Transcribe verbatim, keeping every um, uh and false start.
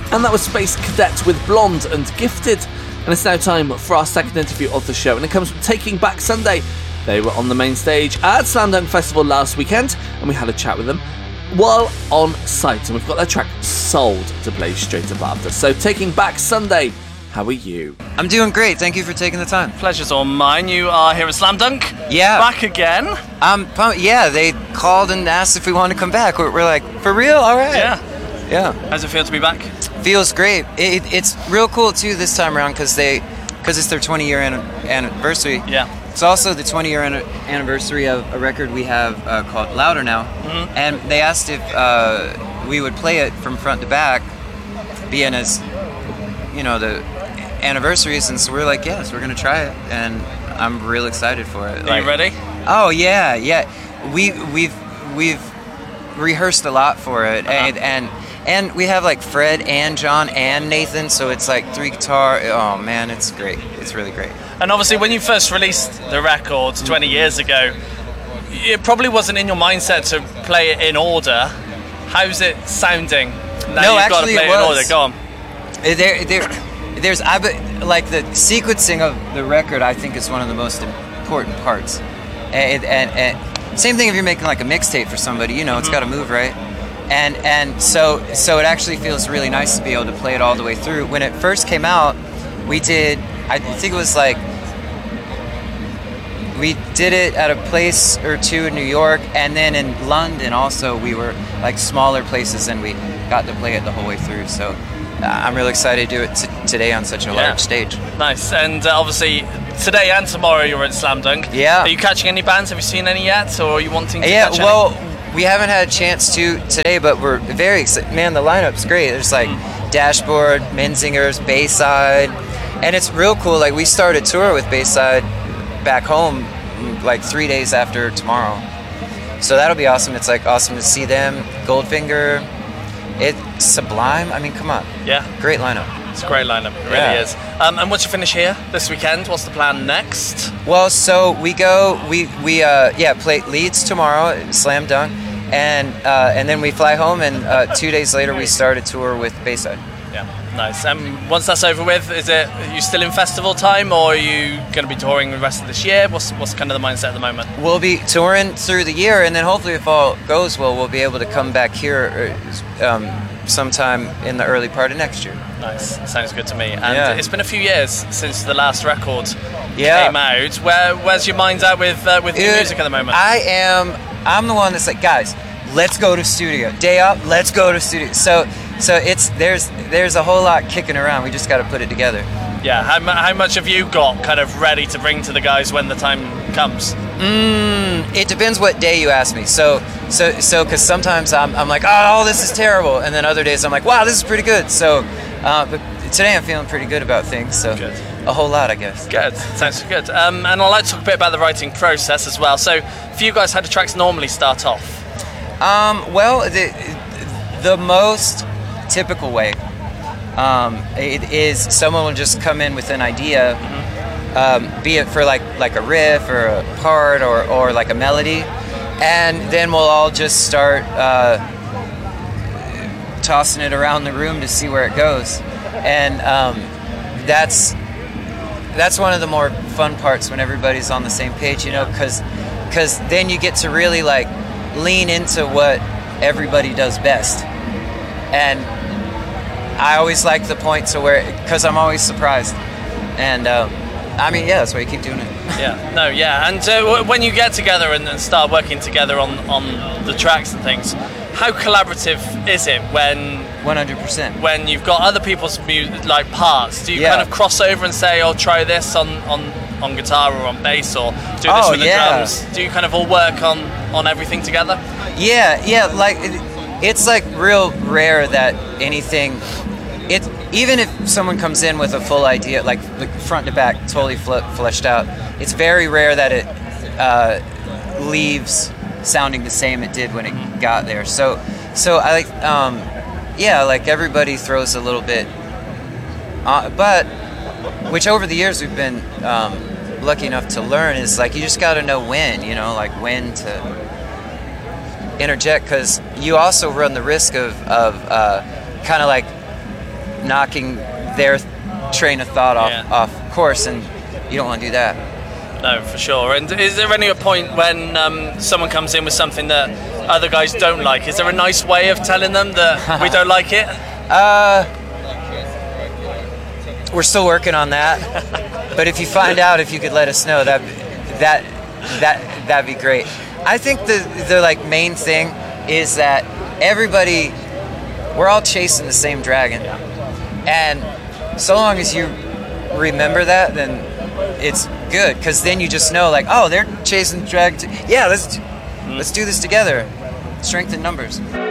And that was Space Cadet with Blonde and Gifted. And it's now time for our second interview of the show, and it comes from Taking Back Sunday. They were on the main stage at Slam Dunk Festival last weekend, and we had a chat with them while on site, and we've got their track Sold to play straight up after. So Taking Back Sunday, how are you? I'm doing great, thank you for taking the time. Pleasure's all mine. You are here at Slam Dunk? Yeah. Back again? Um, yeah, they called and asked if we wanted to come back. We're, we're like, for real? All right. Yeah. Yeah. How's it feel to be back? Feels great. It, it, it's real cool too this time around because they, because it's their twenty year an- anniversary. Yeah. It's also the twenty year an- anniversary of a record we have uh, called Louder Now, mm-hmm. and they asked if uh, we would play it from front to back, being as, you know, the anniversaries, and so we're like, yes, we're gonna try it, and I'm real excited for it. Are like, you ready? Oh yeah, yeah. We we've we've rehearsed a lot for it, uh-huh. and and. And we have like Fred and John and Nathan, so it's like three guitar. Oh man, it's great. It's really great. And obviously when you first released the record twenty years ago, it probably wasn't in your mindset to play it in order. How's it sounding now No, you've got to actually play it it in was. order? Go on. There, there, there's I be- like the sequencing of the record. I think is one of the most important parts. And, and, and same thing if you're making like a mixtape for somebody. You know, it's got to move right. And and so so it actually feels really nice to be able to play it all the way through. When it first came out, we did, I think it was like, we did it at a place or two in New York, and then in London also we were like smaller places, and we got to play it the whole way through. So uh, I'm really excited to do it t- today on such a Yeah. large stage. Nice. And uh, obviously today and tomorrow you're at Slam Dunk. Yeah. Are you catching any bands? Have you seen any yet, or are you wanting to Yeah, catch well, any? we haven't had a chance to today, but we're very excited. Man, the lineup's great. There's like Mm. Dashboard, Menzingers, Bayside, and it's real cool. Like we started tour with Bayside back home like three days after tomorrow, so that'll be awesome. It's like awesome to see them. Goldfinger, it's Sublime. I mean, come on, Yeah. great lineup. It's a great lineup. It really Yeah. is. Um, and once you finish here this weekend, what's the plan next? Well, so we go, we we uh, yeah play Leeds tomorrow, Slam Dunk, and uh, and then we fly home, and uh, two days later we start a tour with Bayside. Yeah, nice. Um, once that's over with, is it are you still in festival time, or are you going to be touring the rest of this year? What's what's kind of the mindset at the moment? We'll be touring through the year, and then hopefully, if all goes well, we'll be able to come back here um, sometime in the early part of next year. Nice, sounds good to me. And Yeah. it's been a few years since the last record Yeah. came out. Where where's your mind at with uh, with new Dude, music at the moment? I am. I'm the one that's like, guys, let's go to studio. Day up, let's go to studio. So, so it's there's there's a whole lot kicking around. We just got to put it together. Yeah, how, mu- how much have you got kind of ready to bring to the guys when the time comes? Mm, it depends what day you ask me. So, so, so, because sometimes I'm, I'm like, oh, this is terrible, and then other days I'm like, wow, this is pretty good. So, uh, but today I'm feeling pretty good about things. So, Good. a whole lot, I guess. Good, sounds good. Um, and I'd like to talk a bit about the writing process as well. So, for you guys, how do tracks normally start off? Um, well, the the most typical way um, it is someone will just come in with an idea, um, be it for like like a riff or a part or, or like a melody, and then we'll all just start uh, tossing it around the room to see where it goes, and um, that's that's one of the more fun parts when everybody's on the same page, you know, because because then you get to really like lean into what everybody does best. And I always like the point to where, because I'm always surprised. And um, I mean, yeah, that's why you keep doing it. Yeah, no, yeah. And uh, w- when you get together and, and start working together on, on the tracks and things, how collaborative is it when one hundred percent. when you've got other people's mu- like parts? Do you Yeah. kind of cross over and say, "Oh, try this on, on, on guitar or on bass, or do this Oh, with the yeah. drums"? Do you kind of all work on, on everything together? Yeah, yeah, like it, it's like real rare that anything. It even if someone comes in with a full idea, like, like front to back, totally fle- fleshed out, it's very rare that it uh, leaves sounding the same it did when it got there. So, so I like, um, yeah, like everybody throws a little bit, uh, but which over the years we've been um, lucky enough to learn is like you just got to know when, you know, like when to interject, because you also run the risk of, of uh, kind of like knocking their train of thought off, Yeah. off course, and you don't want to do that. No, for sure. And is there any point when um, someone comes in with something that other guys don't like? Is there a nice way of telling them that we don't like it? Uh, we're still working on that. But if you find out, if you could let us know, that that that that'd be great. I think the the like main thing is that everybody, we're all chasing the same dragon, and so long as you remember that, then it's good, because then you just know, like, oh, they're chasing dragon. T- yeah, let's let's do this together. Strength in numbers.